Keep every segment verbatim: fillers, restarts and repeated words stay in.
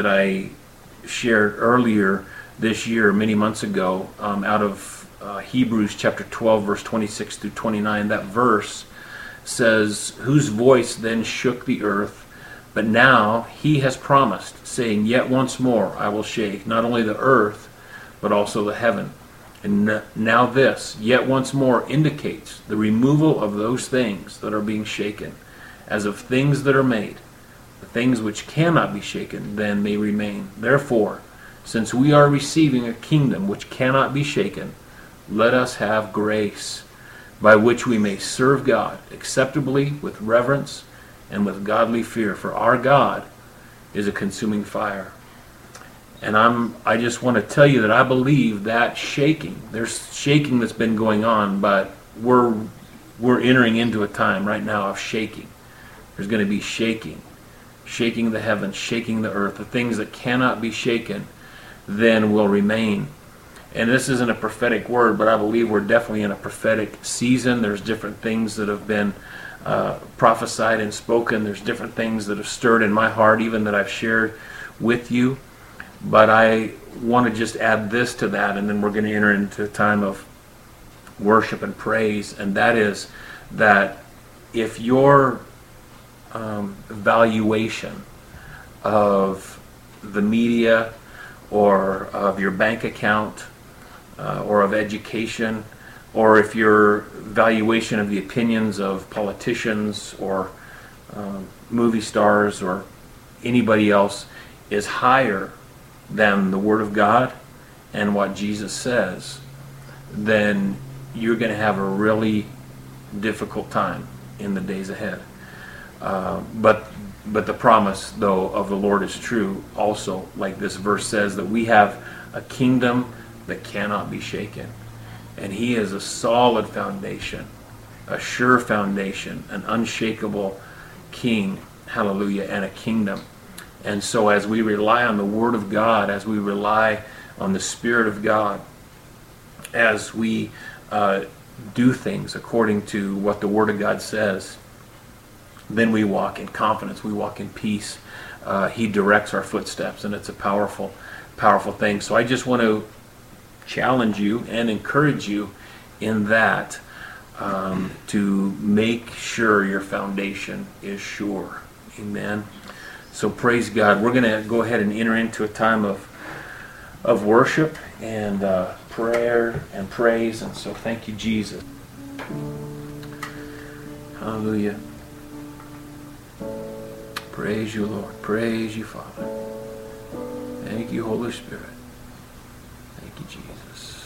that I shared earlier this year, many months ago, um, out of uh, Hebrews chapter twelve, verse twenty-six through twenty-nine. That verse says, "Whose voice then shook the earth, but now he has promised, saying, Yet once more I will shake not only the earth, but also the heaven." And now this, yet once more, indicates the removal of those things that are being shaken, as of things that are made. The things which cannot be shaken then may remain. Therefore, since we are receiving a kingdom which cannot be shaken, let us have grace, by which we may serve God acceptably with reverence and with godly fear. For our God is a consuming fire. And I'm, I just want to tell you that I believe that shaking, there's shaking that's been going on, but we're, we're entering into a time right now of shaking. There's going to be shaking. Shaking the heavens, shaking the earth. The things that cannot be shaken then will remain. And this isn't a prophetic word, but I believe we're definitely in a prophetic season. There's different things that have been uh, prophesied and spoken. There's different things that have stirred in my heart, even that I've shared with you. But I want to just add this to that, and then we're going to enter into a time of worship and praise. And that is that if your um, valuation of the media or of your bank account uh, or of education, or if your valuation of the opinions of politicians or um, movie stars or anybody else is higher than the Word of God and what Jesus says, then you're going to have a really difficult time in the days ahead. Uh, but but the promise, though, of the Lord is true also, like this verse says, that we have a kingdom that cannot be shaken. And He is a solid foundation, a sure foundation, an unshakable King, hallelujah, and a kingdom. And so as we rely on the Word of God, as we rely on the Spirit of God, as we uh, do things according to what the Word of God says, then we walk in confidence, we walk in peace. Uh, he directs our footsteps, and it's a powerful, powerful thing. So I just want to challenge you and encourage you in that, um, to make sure your foundation is sure. Amen. So praise God. We're going to go ahead and enter into a time of of worship and uh, prayer and praise. And so thank you, Jesus. Hallelujah. Praise you, Lord. Praise you, Father. Thank you, Holy Spirit. Thank you, Jesus.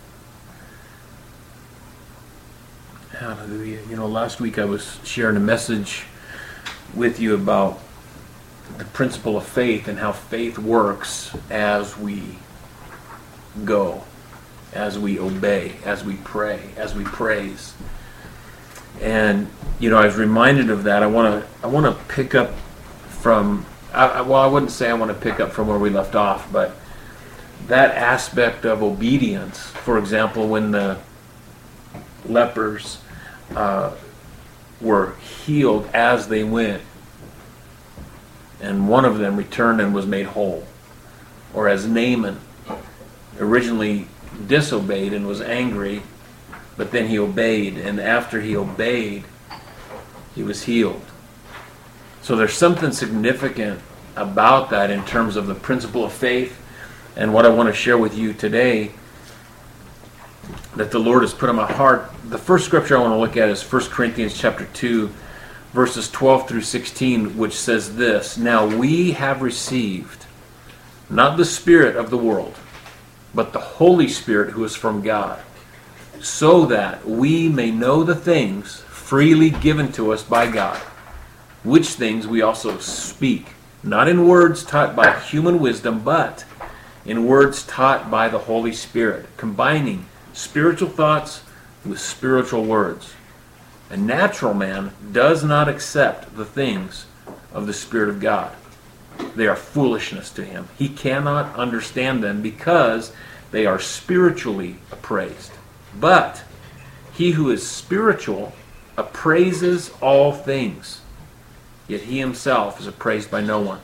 Hallelujah. You know, last week I was sharing a message with you about the principle of faith and how faith works as we go, as we obey, as we pray, as we praise. And you know, I was reminded of that. I want to I want to pick up from I, well, I wouldn't say I want to pick up from where we left off, but that aspect of obedience. For example, when the lepers uh, were healed as they went, and one of them returned and was made whole. Or as Naaman originally disobeyed and was angry, but then he obeyed, and after he obeyed, he was healed. So there's something significant about that in terms of the principle of faith, and what I want to share with you today that the Lord has put on my heart. The first scripture I want to look at is First Corinthians chapter two, verses twelve through sixteen, which says this: "Now we have received not the spirit of the world, but the Holy Spirit who is from God, so that we may know the things freely given to us by God, which things we also speak, not in words taught by human wisdom, but in words taught by the Holy Spirit, combining spiritual thoughts with spiritual words. A natural man does not accept the things of the Spirit of God. They are foolishness to him. He cannot understand them because they are spiritually appraised. But he who is spiritual appraises all things, yet he himself is appraised by no one.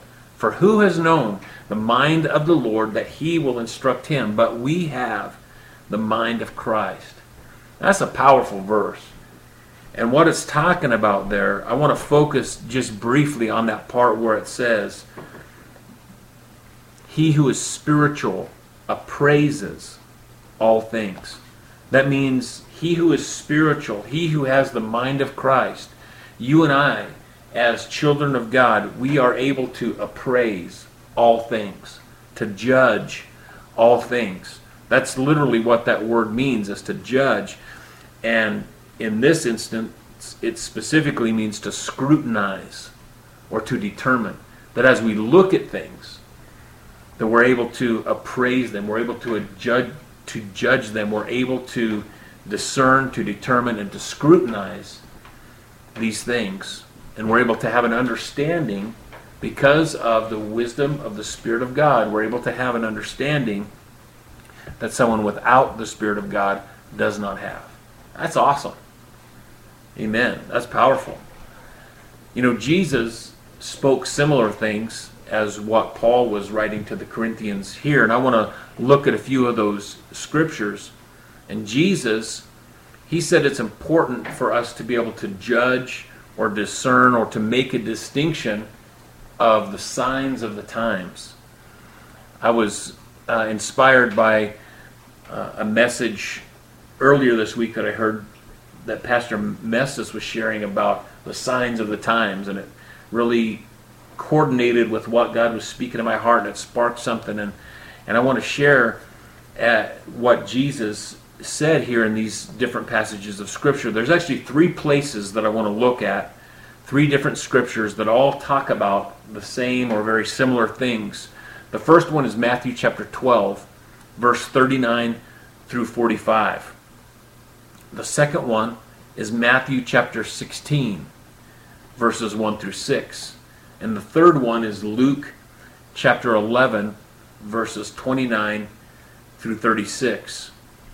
For who has known the mind of the Lord that he will instruct him? But we have the mind of Christ. That's a powerful verse. And what it's talking about there, I want to focus just briefly on that part where it says, he who is spiritual appraises all things. That means he who is spiritual, he who has the mind of Christ, you and I, as children of God, we are able to appraise all things, to judge all things. That's literally what that word means, is to judge. And in this instance, it specifically means to scrutinize or to determine. That as we look at things, that we're able to appraise them, we're able to judge, to judge them, we're able to discern, to determine, and to scrutinize these things. And we're able to have an understanding because of the wisdom of the Spirit of God. We're able to have an understanding that someone without the Spirit of God does not have. That's awesome. Amen. That's powerful. You know, Jesus spoke similar things as what Paul was writing to the Corinthians here. And I want to look at a few of those scriptures. And Jesus, he said it's important for us to be able to judge or discern or to make a distinction of the signs of the times. I was uh, inspired by uh, a message earlier this week that I heard that Pastor Messis was sharing about the signs of the times, and it really coordinated with what God was speaking in my heart, and it sparked something. And, and I want to share uh, what Jesus said here in these different passages of Scripture. There's actually three places that I want to look at, three different Scriptures that all talk about the same or very similar things. The first one is Matthew chapter twelve, verse thirty-nine through forty-five. The second one is Matthew chapter sixteen, verses one through six. And the third one is Luke chapter eleven, verses twenty-nine through thirty-six.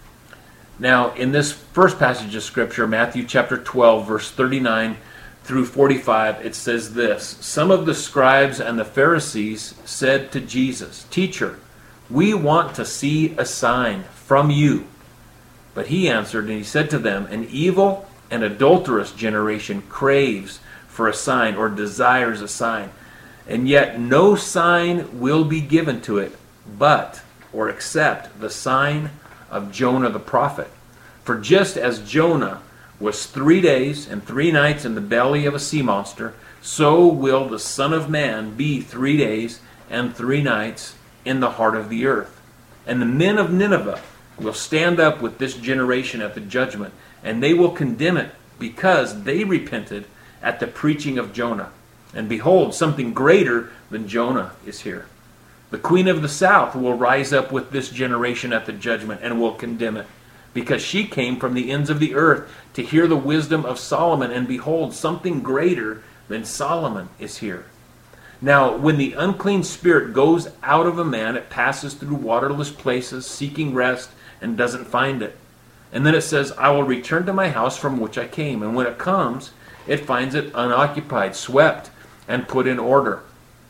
Now, in this first passage of Scripture, Matthew chapter twelve, verse thirty-nine through forty-five, it says this: Some of the scribes and the Pharisees said to Jesus, "Teacher, we want to see a sign from you." But he answered and he said to them, "An evil and adulterous generation craves for a sign, or desires a sign, and yet no sign will be given to it, but, or except, the sign of Jonah the prophet. For just as Jonah was three days and three nights in the belly of a sea monster, so will the Son of Man be three days and three nights in the heart of the earth. And the men of Nineveh will stand up with this generation at the judgment, and they will condemn it, because they repented at the preaching of Jonah. And behold, something greater than Jonah is here. The queen of the south will rise up with this generation at the judgment, and will condemn it, because she came from the ends of the earth to hear the wisdom of Solomon, and behold, something greater than Solomon is here. Now, when the unclean spirit goes out of a man, it passes through waterless places, seeking rest, and doesn't find it. And then it says, I will return to my house from which I came. And when it comes, it finds it unoccupied, swept, and put in order.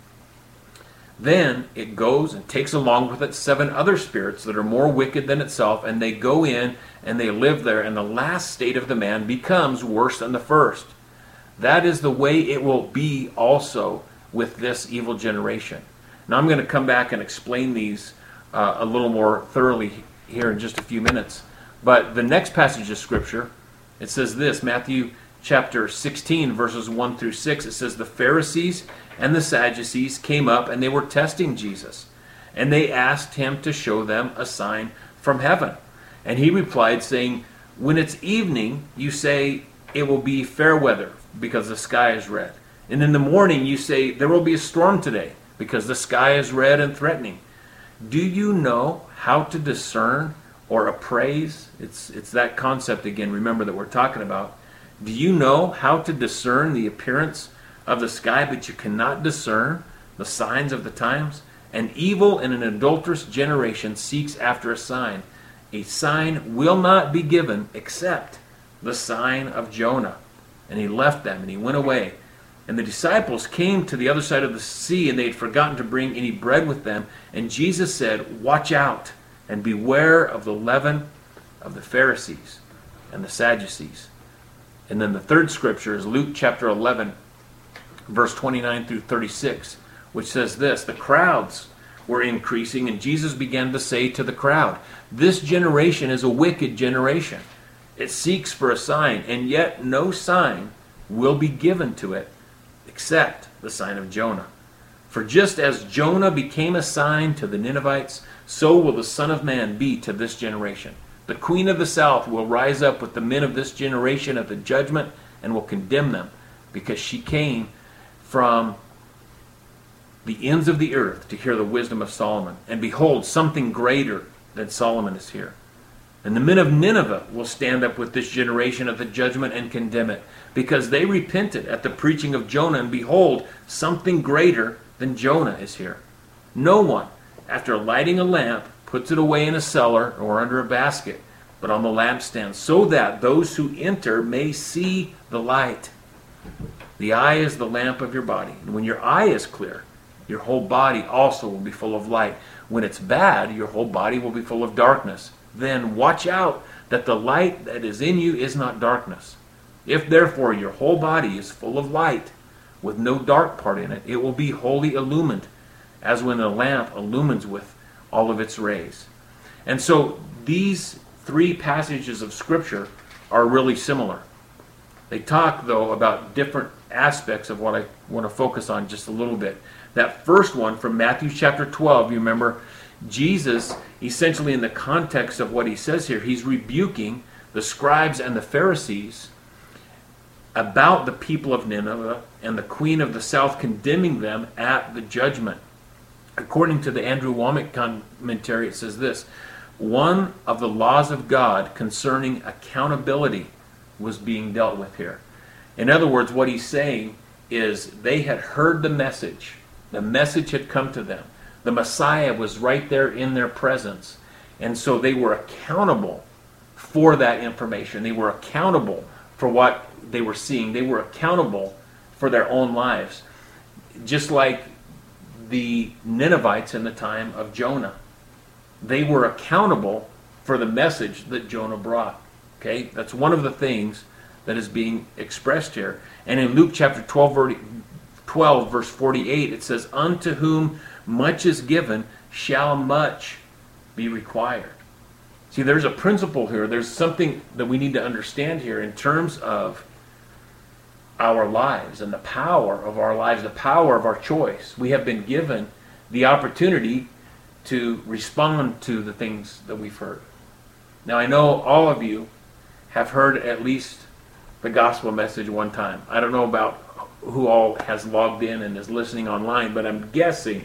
Then it goes and takes along with it seven other spirits that are more wicked than itself, and they go in and they live there, and the last state of the man becomes worse than the first. That is the way it will be also with this evil generation. Now I'm going to come back and explain these uh, a little more thoroughly here in just a few minutes. But the next passage of Scripture, it says this, Matthew chapter sixteen, verses one through six, it says, The Pharisees and the Sadducees came up, and they were testing Jesus. And they asked him to show them a sign from heaven. And he replied, saying, When it's evening, you say it will be fair weather, because the sky is red. And in the morning you say, there will be a storm today, because the sky is red and threatening. Do you know how to discern or appraise? It's, it's that concept again, remember, that we're talking about. Do you know how to discern the appearance of the sky, but you cannot discern the signs of the times? An evil and an adulterous generation seeks after a sign. A sign will not be given except the sign of Jonah. And he left them and he went away And the disciples came to the other side of the sea, and they had forgotten to bring any bread with them. And Jesus said, watch out and beware of the leaven of the Pharisees and the Sadducees. And then the third scripture is Luke chapter eleven, verse twenty-nine through thirty-six, which says this: the crowds were increasing, and Jesus began to say to the crowd, this generation is a wicked generation. It seeks for a sign, and yet no sign will be given to it except the sign of Jonah. For just as Jonah became a sign to the Ninevites, so will the Son of Man be to this generation. The queen of the south will rise up with the men of this generation at the judgment and will condemn them, because she came from the ends of the earth to hear the wisdom of Solomon. And behold, something greater than Solomon is here. And the men of Nineveh will stand up with this generation at the judgment and condemn it, because they repented at the preaching of Jonah, and behold, something greater than Jonah is here. No one, after lighting a lamp, puts it away in a cellar or under a basket, but on the lampstand, so that those who enter may see the light. The eye is the lamp of your body. And when your eye is clear, your whole body also will be full of light. When it's bad, your whole body will be full of darkness. Then watch out that the light that is in you is not darkness. If therefore your whole body is full of light, with no dark part in it, it will be wholly illumined, as when a lamp illumines with all of its rays. And so these three passages of Scripture are really similar. They talk, though, about different aspects of what I want to focus on just a little bit. That first one from Matthew chapter twelve, you remember, Jesus, essentially in the context of what he says here, he's rebuking the scribes and the Pharisees about the people of Nineveh and the queen of the south, condemning them at the judgment. According to the Andrew Womack commentary, it says this: one of the laws of God concerning accountability was being dealt with here. In other words, what he's saying is they had heard the message. The message had come to them. The Messiah was right there in their presence. And so they were accountable for that information. They were accountable for what they were seeing. They were accountable for their own lives. Just like the Ninevites in the time of Jonah. They were accountable for the message that Jonah brought. Okay? That's one of the things that is being expressed here. And in Luke chapter twelve, twelve verse forty-eight, it says, unto whom much is given shall much be required. See, there's a principle here. There's something that we need to understand here in terms of our lives and the power of our lives, the power of our choice. We have been given the opportunity to respond to the things that we've heard. Now, I know all of you have heard at least the gospel message one time. I don't know about who all has logged in and is listening online, but I'm guessing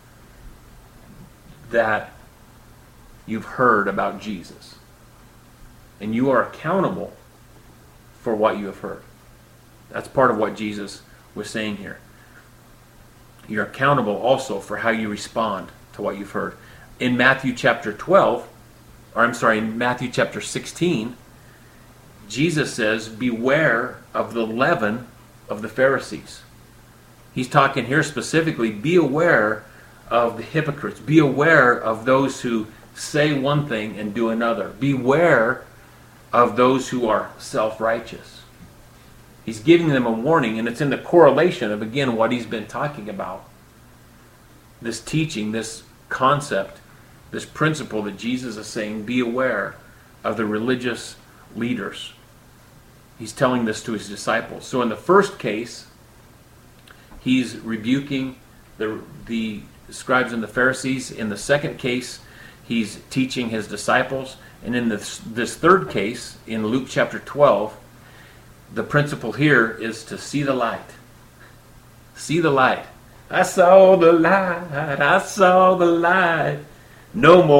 that you've heard about Jesus. And you are accountable for what you have heard. That's part of what Jesus was saying here. You're accountable also for how you respond to what you've heard. In Matthew chapter twelve, or I'm sorry, in Matthew chapter sixteen, Jesus says, beware of the leaven of the Pharisees. He's talking here specifically, be aware of the hypocrites. Be aware of those who say one thing and do another. Beware of those who are self-righteous. He's giving them a warning, and it's in the correlation of, again, what he's been talking about. This teaching, this concept, this principle that Jesus is saying, be aware of the religious leaders. He's telling this to his disciples. So in the first case, he's rebuking the, the scribes and the Pharisees. In the second case, he's teaching his disciples. And in this, this third case, in Luke chapter twelve, the principle here is to see the light. See the light. I saw the light. I saw the light. No more.